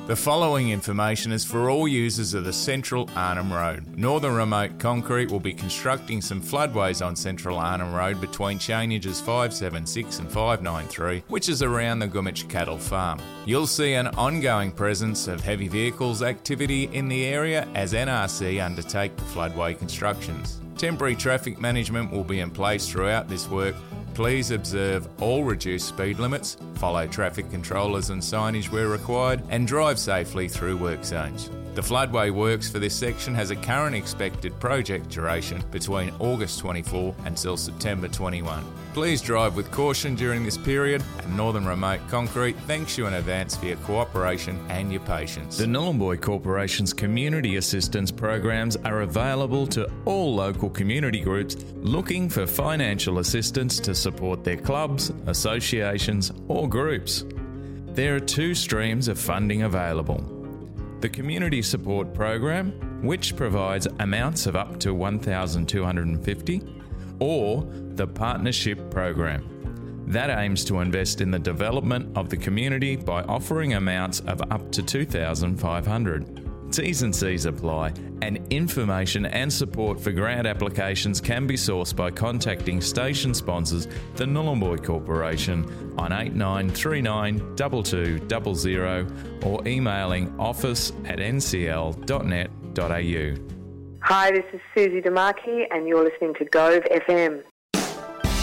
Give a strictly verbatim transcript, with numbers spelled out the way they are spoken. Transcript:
The following information is for all users of the Central Arnhem Road. Northern Remote Concrete will be constructing some floodways on Central Arnhem Road between chainages five seven six and five nine three, which is around the Gummich Cattle Farm. You'll see an ongoing presence of heavy vehicles activity in the area as N R C undertake the floodway constructions. Temporary traffic management will be in place throughout this work. Please observe all reduced speed limits, follow traffic controllers and signage where required, and drive safely through work zones. The floodway works for this section has a current expected project duration between August twenty-fourth until September twenty-first. Please drive with caution during this period, and Northern Remote Concrete thanks you in advance for your cooperation and your patience. The Nhulunbuy Corporation's community assistance programs are available to all local community groups looking for financial assistance to support their clubs, associations or groups. There are two streams of funding available. The Community Support Program, which provides amounts of up to one thousand two hundred fifty dollars, or the Partnership Program. That aims to invest in the development of the community by offering amounts of up to two thousand five hundred dollars. T's and C's apply, and information and support for grant applications can be sourced by contacting station sponsors, the Nhulunbuy Corporation, on eight nine three nine two two zero zero or emailing office at n c l dot net dot a u. Hi, this is Susie DeMarchi and you're listening to Gove F M.